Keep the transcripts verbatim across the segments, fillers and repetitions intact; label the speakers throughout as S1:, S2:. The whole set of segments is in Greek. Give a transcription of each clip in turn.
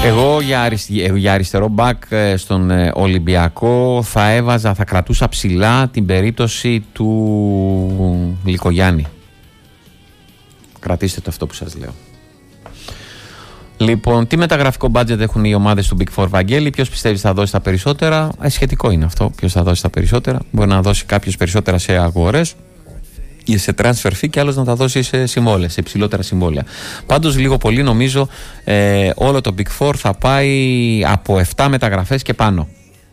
S1: Εγώ για, αρισ... για αριστερό μπακ στον Ολυμπιακό θα έβαζα, θα κρατούσα ψηλά την περίπτωση του Λικογιάννη. Κρατήστε το αυτό που σας λέω. Λοιπόν, τι μεταγραφικό budget έχουν οι ομάδες του Big Four, Βαγγέλη? Ποιος πιστεύεις θα δώσει τα περισσότερα? Ε, σχετικό είναι αυτό. Ποιος θα δώσει τα περισσότερα? Μπορεί να δώσει κάποιος περισσότερα σε αγορές ή σε transfer fee και άλλος να τα δώσει σε συμβόλαια, σε υψηλότερα συμβόλαια. Πάντως, λίγο πολύ νομίζω ε, όλο το Big Four θα πάει από επτά μεταγραφές και πάνω.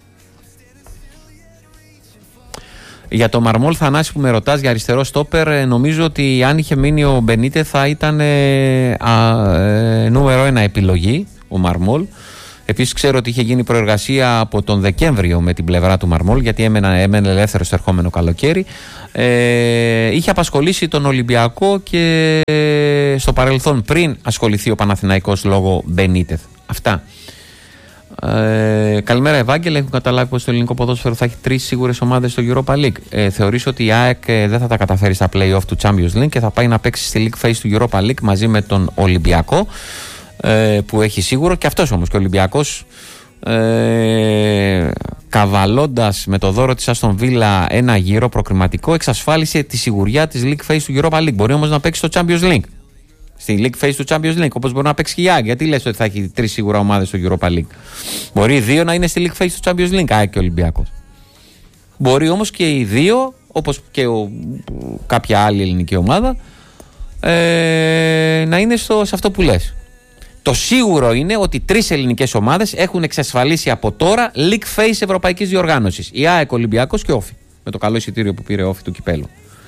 S1: Για το Μαρμόλ Θανάση που με ρωτάς για αριστερό στόπερ, νομίζω ότι αν είχε μείνει ο Μπενίτε θα ήταν ε, α, ε, νούμερο ένα επιλογή ο Μαρμόλ. Επίσης ξέρω ότι είχε γίνει προεργασία από τον Δεκέμβριο με την πλευρά του Μαρμόλ, γιατί έμενε, έμενε ελεύθερο στο ερχόμενο καλοκαίρι. Ε, είχε απασχολήσει τον Ολυμπιακό και στο παρελθόν πριν ασχοληθεί ο Παναθηναϊκός λόγω Μπενίτεθ. Αυτά. Ε, καλημέρα Ευάγγελε, έχω καταλάβει πως το ελληνικό ποδόσφαιρο θα έχει τρεις σίγουρες ομάδες στο Europa League. Ε, θεωρείς ότι η ΑΕΚ ε, δεν θα τα καταφέρει στα play-off του Champions League και θα πάει να παίξει στη League Phase του Europa League μαζί με τον Ολυμπιακό, ε, που έχει σίγουρο, και αυτός όμως και ο Ολυμπιακός ε, καβαλώντας με το δώρο της Αστον Βίλα ένα γύρο προκριματικό εξασφάλισε τη σιγουριά της League Phase του Europa League. Μπορεί όμως να παίξει στο Champions League, στη League Phase του Champions League, όπως μπορεί να παίξει και η ΑΕΚ. Γιατί λες ότι θα έχει τρεις σίγουρα ομάδες στο Europa League? Μπορεί οι δύο να είναι στη League Phase του Champions League, ΑΕΚ και ο Ολυμπιακός. Μπορεί όμως και οι δύο, όπως και ο, κάποια άλλη ελληνική ομάδα, ε, να είναι στο, σε αυτό που λες. Το σίγουρο είναι ότι τρεις ελληνικές ομάδες έχουν εξασφαλίσει από τώρα League Phase ευρωπαϊκής διοργάνωσης. Η ΑΕΚ, ο Ολυμπιακός και ο Όφη. Με το καλό εισιτήριο που πήρε ο Όφη του κυπέλου.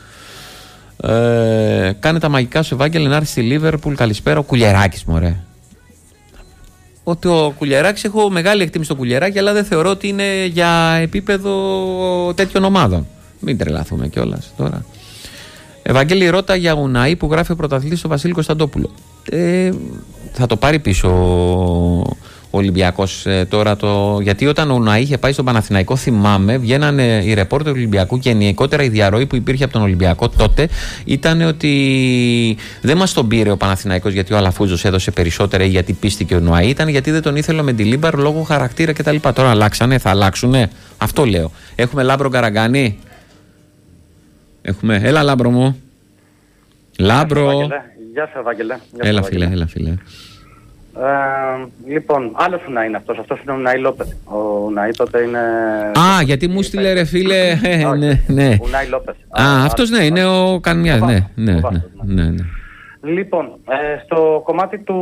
S1: Ε, κάνε τα μαγικά σου Ευάγγελε να έρθει στη Λίβερπουλ. Καλησπέρα. Ο Κουλιεράκης, μωρέ. Ότι ο Κουλιεράκης, έχω μεγάλη εκτίμηση στο Κουλιεράκη, αλλά δεν θεωρώ ότι είναι για επίπεδο τέτοιων ομάδων. Μην τρελαθούμε κιόλας τώρα. Ευαγγέλη, ρώτα για Ουναή που γράφει ο πρωταθλητής στο Βασίλη Κωνσταντόπουλο. Ε, θα το πάρει πίσω ο Ολυμπιακός ε, τώρα το. Γιατί όταν ο Ουναή είχε πάει στον Παναθηναϊκό, θυμάμαι, βγαίνανε οι ρεπόρτερ του Ολυμπιακού και γενικότερα η διαρροή που υπήρχε από τον Ολυμπιακό τότε ήταν ότι δεν μας τον πήρε ο Παναθηναϊκός γιατί ο Αλαφούζος έδωσε περισσότερα ή γιατί πίστηκε ο Ουναή. Ήταν γιατί δεν τον ήθελε με τη Λίμπαρ λόγω χαρακτήρα κτλ. Τώρα αλλάξανε, θα αλλάξουνε. Αυτό λέω. Έχουμε Λάμπρο Καραγκάνη. Έχουμε. Έλα, Λάμπρο μου. Λάμπρο.
S2: Γεια σας, Ευάγγελε.
S1: Έλα, φίλε, έλα, φίλε.
S2: Ε, λοιπόν, άλλος Ουναή είναι αυτός. Αυτός είναι ο Ουναή Λόπες. Ο Ουναή τότε είναι.
S1: Α, γιατί μου στείλε ρε φίλε. Ε, ναι, ναι.
S2: Ουναή Λόπες.
S1: Α, αυτός ναι, είναι ο Κανμιάς. Ναι, ναι, ναι, ναι.
S2: Λοιπόν, ε, στο κομμάτι του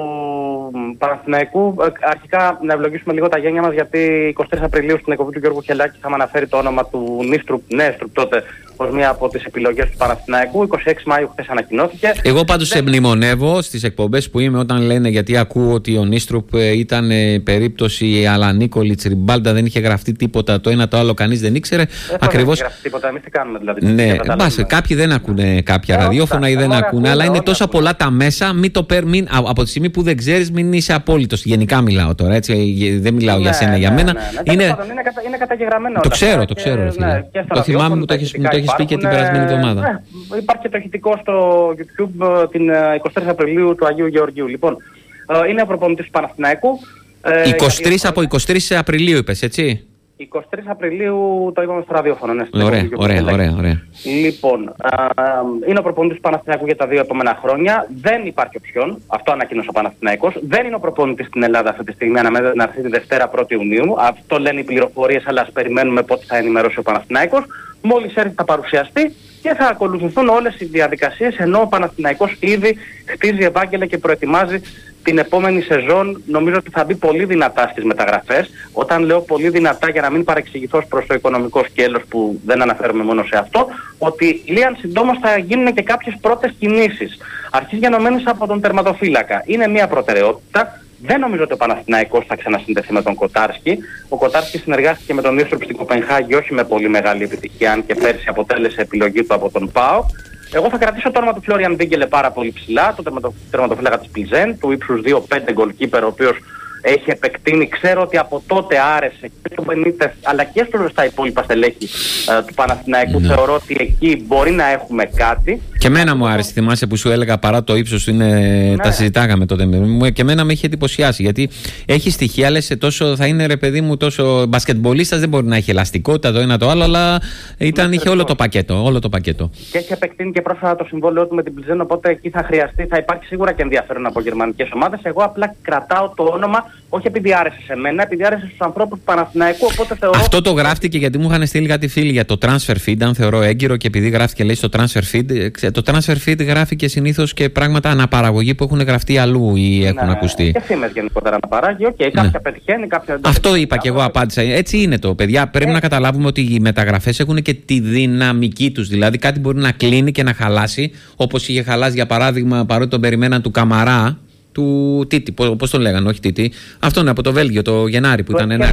S2: Παναθηναϊκού, ε, αρχικά να ευλογήσουμε λίγο τα γένια μας, γιατί εικοστή τρίτη Απριλίου στην εκπομπή του Γιώργου Χελάκη είχαμε αναφέρει το όνομα του Νίστρουπ, Νέστρουπ τότε, ως μία από τις επιλογές του Παναθηναϊκού. εικοστή έκτη Μαΐου χθες ανακοινώθηκε. Εγώ
S1: πάντως σε μνημονεύω στις εκπομπές που είμαι όταν λένε, γιατί ακούω ότι ο Νίστρουπ ήταν ε, περίπτωση Αλανίκολιτς, Ριμπάλντα, δεν είχε γραφτεί τίποτα, το ένα το άλλο κανείς δεν ήξερε.
S2: Δεν ακριβώς... δεν είχε γραφτεί τίποτα, εμείς τι κάνουμε δηλαδή.
S1: Ναι, μπάσε, κάποιοι δεν ακούνε κάποια ε, ραδιόφωνα ή δεν ακούνε, αλλά είναι τόσα πολλά τα μέσα, μην το παίρ, μην, από τη στιγμή που δεν ξέρεις, μην είσαι απόλυτος. Γενικά μιλάω τώρα, έτσι, δεν μιλάω ναι, για σένα, ναι, για μένα. Ναι, ναι. Είναι...
S2: Είναι, κατα, είναι καταγεγραμμένο.
S1: Το ξέρω, το ξέρω. Και, ναι, το θυμάμαι, μου το έχεις πει και την περασμένη εβδομάδα.
S2: Ναι, υπάρχει και το ηχητικό στο YouTube την εικοστή τρίτη Απριλίου του Αγίου Γεωργίου. Λοιπόν, είναι ο προπονητής του Παναθηναϊκού.
S1: εικοστή τρίτη από εικοστή τρίτη Απριλίου είπες, έτσι.
S2: εικοστή τρίτη Απριλίου το είπαμε στο ραδιόφωνο. Ναι,
S1: ωραία, ωραία, ωραία, ωραία.
S2: Λοιπόν, α, είναι ο προπονητής του Παναθηναϊκού για τα δύο επόμενα χρόνια. Δεν υπάρχει οψιόν. Αυτό ανακοίνωσε ο Παναθηναϊκός. Δεν είναι ο προπονητής στην Ελλάδα αυτή τη στιγμή να έρθει τη Δευτέρα πρώτη Ιουνίου. Αυτό λένε οι πληροφορίες, αλλά ας περιμένουμε πότε θα ενημερώσει ο Παναθηναϊκός. Μόλις έρθει θα παρουσιαστεί και θα ακολουθηθούν όλες οι διαδικασίες, ενώ ο Παναθηναϊκός ήδη χτίζει, Ευάγγελε, και προετοιμάζει την επόμενη σεζόν. Νομίζω ότι θα μπει πολύ δυνατά στις μεταγραφές. Όταν λέω πολύ δυνατά, για να μην παρεξηγηθώ προς το οικονομικό σκέλος που δεν αναφέρομαι μόνο σε αυτό, ότι λίγαν συντόμως θα γίνουν και κάποιες πρώτες κινήσεις. Αρχής γενομένες από τον τερματοφύλακα. Είναι μια προτεραιότητα. Δεν νομίζω ότι ο Παναθηναϊκός θα ξανασυνδεθεί με τον Κοτάρσκι. Ο Κοτάρσκι συνεργάστηκε με τον Νίστρουπ στην Κοπενχάγη, όχι με πολύ μεγάλη επιτυχία, αν και πέρσι αποτέλεσε επιλογή του από τον ΠΑΟΚ. Εγώ θα κρατήσω το όνομα του Φλόριαν Βίγκελε πάρα πολύ ψηλά, το τερματοφύλακα της Πλιζέν, του ύψους δύο πέντε goalkeeper, ο οποίος έχει επεκτείνει. Ξέρω ότι από τότε άρεσε και στο Μπενίτεθ αλλά και στο, στα υπόλοιπα στελέχη ε, του Παναθηναϊκού. Ναι. Θεωρώ ότι εκεί μπορεί να έχουμε κάτι.
S1: Και εμένα μου άρεσε, θυμάσαι που σου έλεγα παρά το ύψος του είναι. Ναι. Τα συζητάγαμε τότε. Και εμένα με είχε εντυπωσιάσει. Γιατί έχει στοιχεία, λες τόσο θα είναι ρε παιδί μου, τόσο μπασκετμπολίστας δεν μπορεί να έχει ελαστικότητα το ένα το άλλο, αλλά ήταν, είχε όλο το πακέτο. Όλο το πακέτο. Και
S2: έχει επεκτείνει και πρόσφατα το συμβόλαιο του με την Πλιζέν, οπότε εκεί θα χρειαστεί, θα υπάρχει σίγουρα και ενδιαφέρον από γερμανικές ομάδες. Εγώ απλά κρατάω το όνομα, όχι επειδή άρεσε σε μένα, επειδή άρεσε στους ανθρώπους του Παναθηναϊκού. Οπότε θεωρώ...
S1: Αυτό το γράφτηκε γιατί μου είχαν στείλει κάτι φίλοι για το transfer feed, αν θεωρώ έγκυρο, και επειδή γράφτηκε λέει στο transfer feed. Το transfer feed γράφει και συνήθως και πράγματα αναπαραγωγή που έχουν γραφτεί αλλού ή έχουν
S2: ναι,
S1: ακουστεί.
S2: Και φήμες γενικότερα αναπαράγει. Οκ, okay, κάποια ναι. πετυχαίνει, κάποια.
S1: Αυτό είπα και εγώ, απάντησα. Έτσι είναι το, παιδιά. Πρέπει ε. να καταλάβουμε ότι οι μεταγραφές έχουν και τη δυναμική τους. Δηλαδή κάτι μπορεί να κλείνει και να χαλάσει, όπως είχε χαλάσει για παράδειγμα, παρότι τον περιμέναν του Καμαρά. Του Τίτι, πώς τον λέγανε, όχι Τίτι. Αυτόν από το Βέλγιο, το Γενάρη που
S2: του
S1: ήταν ένα.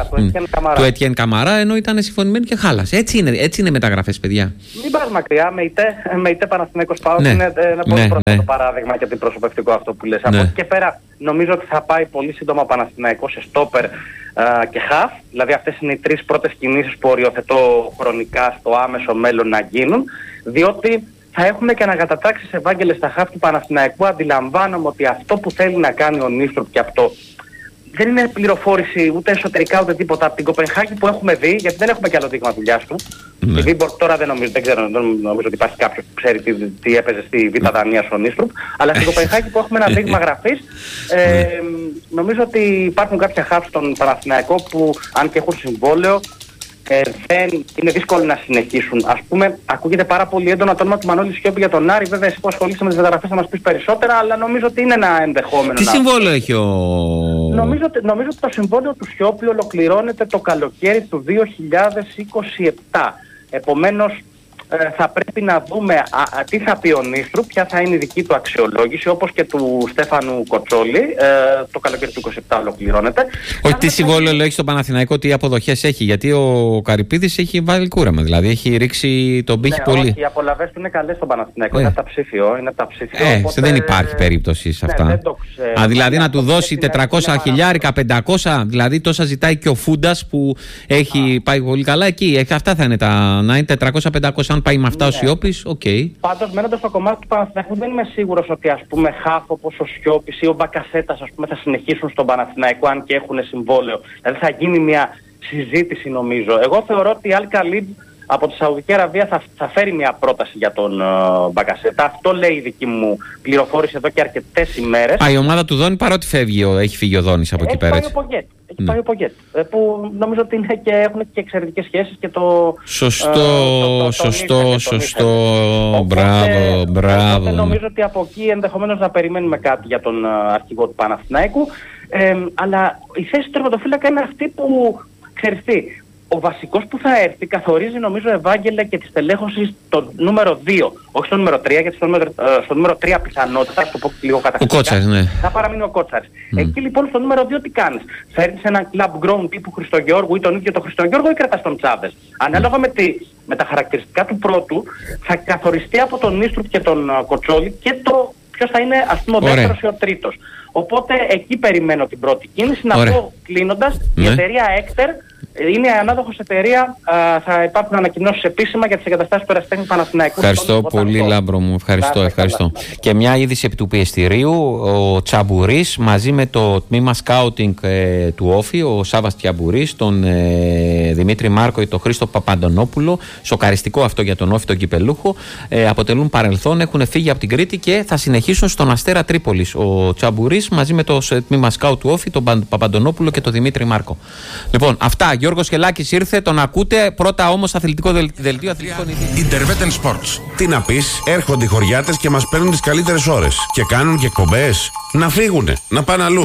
S1: Του Έτιεν Καμαρά, ενώ ήταν συμφωνημένοι και χάλασε. Έτσι είναι, έτσι είναι μεταγραφές, παιδιά.
S2: Μην πας μακριά, με ΙΤΕ, με ΙΤΕ Παναθηναϊκός ΠΑΟΚ ναι. είναι ένα πολύ ναι, πρόσφατο ναι. παράδειγμα και προσωπευτικό αυτό που λες. Ναι. Από εκεί και πέρα, νομίζω ότι θα πάει πολύ σύντομα Παναθηναϊκός σε στόπερ και χαφ. Δηλαδή, αυτές είναι οι τρεις πρώτες κινήσεις που οριοθετώ χρονικά στο άμεσο μέλλον να γίνουν. Διότι θα έχουμε και ανακατατάξεις Ευάγγελε στα χαφ του Παναθηναϊκού. Αντιλαμβάνομαι ότι αυτό που θέλει να κάνει ο Νίστροπ και αυτό δεν είναι πληροφόρηση ούτε εσωτερικά ούτε τίποτα. Από την Κοπενχάγη που έχουμε δει, γιατί δεν έχουμε και άλλο δείγμα δουλειάς του. Ναι. Τη Βίμπορ τώρα δεν νομίζω, δεν ξέρω, δεν νομίζω ότι υπάρχει κάποιος που ξέρει τι, τι έπαιζε στη Β' Δανία στον Νίστροπ. Αλλά στην Κοπενχάγη που έχουμε ένα δείγμα γραφής, ε, νομίζω ότι υπάρχουν κάποια χαφ στον Παναθηναϊκό που αν και έχουν συμβόλαιο, Ε, δεν είναι δύσκολο να συνεχίσουν. Ας πούμε, ακούγεται πάρα πολύ έντονα το όνομα του Μανώλη Σιώπη για τον Άρη. Βέβαια, εσύ που ασχολείσαι με τις μεταγραφές θα μας πεις περισσότερα, αλλά νομίζω ότι είναι ένα ενδεχόμενο.
S1: Τι να... συμβόλαιο έχει ο.
S2: Νομίζω, νομίζω ότι το συμβόλαιο του Σιώπη ολοκληρώνεται το καλοκαίρι του δύο χιλιάδες είκοσι επτά. Επομένως, ε, θα πρέπει να δούμε α, α, τι θα πει ο Νίστρου, ποια θα είναι η δική του αξιολόγηση, όπως και του Στέφανου Κοτσόλη. Ε, το καλοκαίρι του είκοσι επτά ολοκληρώνεται.
S1: Όχι, τι συμβόλαιο θα... έχει στο Παναθηναϊκό, τι αποδοχές έχει, γιατί ο Καρυπίδης έχει βάλει κούρεμα, δηλαδή έχει ρίξει τον πύχη ναι, πολύ.
S2: Όχι, οι απολαβές του είναι καλές στο Παναθηναϊκό, ε. είναι από τα ψήφιο. Είναι τα ψήφιο
S1: ε, οπότε... Δεν υπάρχει περίπτωση σε αυτά. Ναι, δεν το ξέρω. Α, δηλαδή να του δώσει τετρακόσια χιλιάρικα, πεντακόσια, δηλαδή τόσα ζητάει και ο Φούντας που έχει Α. πάει πολύ καλά εκεί. Αυτά θα είναι τα, να είναι τετρακόσια πεντακόσια. Αν πάει με αυτά ναι. ο Σιώπης, οκ. Okay.
S2: Πάντως, μένοντας στο κομμάτι του Παναθηναϊκού, δεν είμαι σίγουρος ότι ας πούμε χαφ όπως ο Σιώπης ή ο Μπακασέτας ας πούμε, θα συνεχίσουν στον Παναθηναϊκό αν και έχουν συμβόλαιο. Δηλαδή θα γίνει μια συζήτηση νομίζω. Εγώ θεωρώ ότι η Αλ Καλίμπ από τη Σαουδική Αραβία θα, θα φέρει μια πρόταση για τον uh, Μπακασέτα. Αυτό λέει η δική μου πληροφόρηση εδώ και αρκετές ημέρες.
S1: Α, η ομάδα του Δόνη παρότι φεύγει, έχει φύγει ο Δόνης από
S2: έχει
S1: εκεί πέρα.
S2: Πάει ο Πογκέτ. Έχει ναι. πάει ο Πογκέτ. Που νομίζω ότι είναι και, έχουν και εξαιρετικές σχέσεις και το.
S1: Σωστό, uh, το, το, σωστό, το σωστό. Μπράβο, μπράβο.
S2: Οπότε νομίζω ότι από εκεί ενδεχομένως να περιμένουμε κάτι για τον uh, αρχηγό του Παναθηναϊκού. Ε, αλλά η θέση του τερματοφύλακα είναι αυτή που ξέρεις τι. Ο βασικός που θα έρθει καθορίζει νομίζω Ευάγγελε και τη στελέχωση στο νούμερο δύο. Όχι στο νούμερο τρία, γιατί στο νούμερο, στο νούμερο τρία πιθανότητα, θα το πω λίγο κατακτικά,
S1: ο Κότσαρης, ναι.
S2: θα παραμείνει ο Κότσαρης. Mm. Εκεί λοιπόν στο νούμερο δύο τι κάνεις. Φέρνεις έναν club grown τύπου Χριστογεώργου ή τον ίδιο τον Χριστογεώργο ή κρατάς τον Τσάβες. Ανάλογα mm. με, τη, με τα χαρακτηριστικά του πρώτου θα καθοριστεί από τον Νίστρουπ και τον uh, Κοτσόλη και το ποιος θα είναι ας πούμε ο δεύτερος ή ο τρίτος. Οπότε εκεί περιμένω την πρώτη κίνηση. Να Ωραία. πω κλείνοντας, ναι. η εταιρεία Έκτερ είναι η ανάδοχος εταιρεία. Α, θα υπάρχουν ανακοινώσεις επίσημα για τις εγκαταστάσεις του ερασιτέχνη Παναθηναϊκού.
S1: Ευχαριστώ πολύ, Λάμπρο μου. Ευχαριστώ, ευχαριστώ. Και μια είδηση επί του πιεστηρίου. Ο Τσαμπουρής μαζί με το τμήμα σκάουτινγκ ε, του Όφη, ο Σάββας Τσαμπουρής, τον ε, Δημήτρη Μάρκο και τον Χρήστο Παπαντονόπουλο. Σοκαριστικό αυτό για τον Όφη, τον κυπελούχο. Ε, αποτελούν παρελθόν, έχουν φύγει από την Κρήτη και θα συνεχίσουν στον Αστέρα Τρίπολης. Ο Τσαμπουρής μαζί με το τμήμα σκάουτ του Όφη, τον Παπαντονόπουλο και τον Δημήτρη Μάρκο. Λοιπόν, αυτά. Γιώργος Χελάκης ήρθε, τον ακούτε. Πρώτα όμως αθλητικό δελτίο αθλητικών ειδήσεων.
S3: Intervetten Sports. Τι να πεις, έρχονται οι χωριάτες και μας παίρνουν τις καλύτερες ώρες. Και κάνουν και εκπομπές. Να φύγουνε, να πάνε αλλού.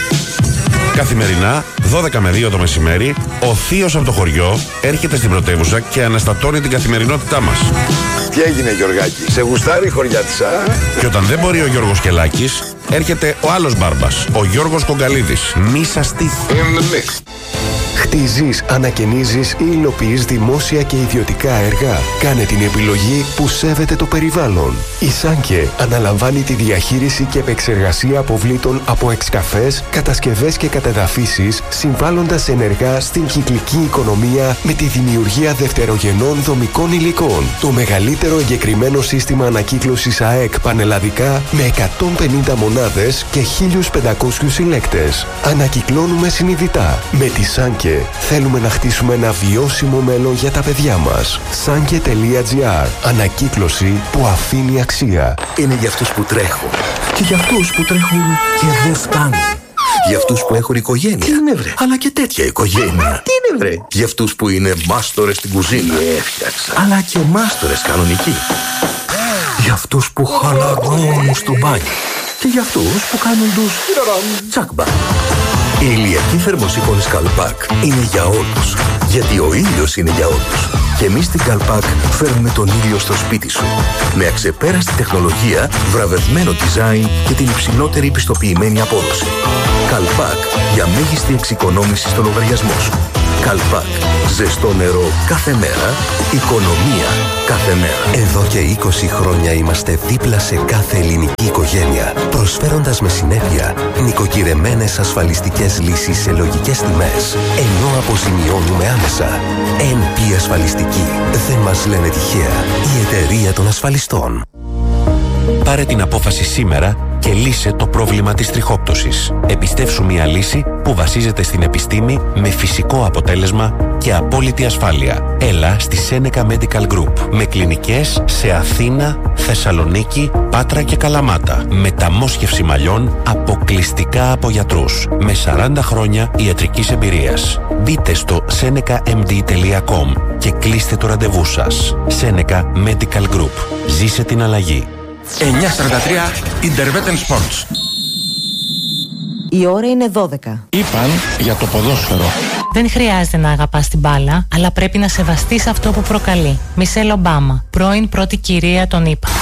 S3: Καθημερινά, δώδεκα με δύο το μεσημέρι, ο θείος από το χωριό έρχεται στην πρωτεύουσα και αναστατώνει την καθημερινότητά μας.
S4: Τι έγινε, Γιωργάκη, σε γουστάρει η χωριάτισσα?
S3: Και όταν δεν μπορεί ο Γιώργος Κελάκης, έρχεται ο άλλος μπάρμπας, ο Γιώργος Κογκαλίδης. Μη σας τύχει.
S5: Κτίζεις, ανακαινίζεις ή υλοποιείς δημόσια και ιδιωτικά έργα. Κάνε την επιλογή που σέβεται το περιβάλλον. Η Σάνκε αναλαμβάνει τη διαχείριση και επεξεργασία αποβλήτων από εξκαφές, κατασκευές και κατεδαφίσεις, συμβάλλοντας ενεργά στην κυκλική οικονομία με τη δημιουργία δευτερογενών δομικών υλικών. Το μεγαλύτερο εγκεκριμένο σύστημα ανακύκλωσης ΑΕΚ πανελλαδικά με εκατόν πενήντα μονάδες και χίλιους πεντακόσιους συλλέκτες. Ανακυκλώνουμε συνειδητά. Με τη Σάνκε θέλουμε να χτίσουμε ένα βιώσιμο μέλλον για τα παιδιά μας. Σάνκε τελεία τζι άρ. Ανακύκλωση που αφήνει αξία.
S6: Είναι για αυτούς που τρέχουν και για αυτούς που τρέχουν και δεν φτάνουν. Για αυτούς που έχουν οικογένεια. Τι είναι βρε? Αλλά και τέτοια οικογένεια. Τι είναι βρε? Για αυτούς που είναι μάστορες στην κουζίνα. Έφτιαξα. Αλλά και μάστορες κανονικοί. Για αυτούς που χαλαρώνουν στο μπάνιο. Και για αυτούς που κάνουν τους τσάκμπα. Η ηλιακή θερμοσύφωνη Καλπάκ είναι για όλους. Γιατί ο ήλιος είναι για όλους. Και εμείς στην Καλπάκ φέρνουμε τον ήλιο στο σπίτι σου. Με αξεπέραστη τεχνολογία, βραβευμένο design και την υψηλότερη πιστοποιημένη απόδοση. Καλπάκ για μέγιστη εξοικονόμηση στο λογαριασμό σου. Καλπάκ. Ζεστό νερό κάθε μέρα. Οικονομία κάθε μέρα.
S5: Εδώ και είκοσι χρόνια είμαστε δίπλα σε κάθε ελληνική οικογένεια, προσφέροντας με συνέπεια νοικοκυρεμένες ασφαλιστικές λύσεις σε λογικές τιμές, ενώ αποζημιώνουμε άμεσα. εν πι Ασφαλιστική. Δεν μας λένε τυχαία. Η εταιρεία των ασφαλιστών.
S7: Πάρε την απόφαση σήμερα και λύσε το πρόβλημα της τριχόπτωσης. Εμπιστεύσου μια λύση που βασίζεται στην επιστήμη με φυσικό αποτέλεσμα και απόλυτη ασφάλεια. Έλα στη Seneca Medical Group με κλινικές σε Αθήνα, Θεσσαλονίκη, Πάτρα και Καλαμάτα. Μεταμόσχευση μαλλιών αποκλειστικά από γιατρούς με σαράντα χρόνια ιατρικής εμπειρίας. Μπείτε στο seneca m d τελεία com και κλείστε το ραντεβού σας. Seneca Medical Group. Ζήσε την αλλαγή.
S8: εννιά σαράντα τρία Intervetten Sports.
S9: Η ώρα είναι δώδεκα.
S8: Είπαν για το ποδόσφαιρο.
S10: Δεν χρειάζεται να αγαπάς την μπάλα, αλλά πρέπει να σεβαστείς αυτό που προκαλεί. Μισελ Ομπάμα, πρώην πρώτη κυρία των ΗΠΑ.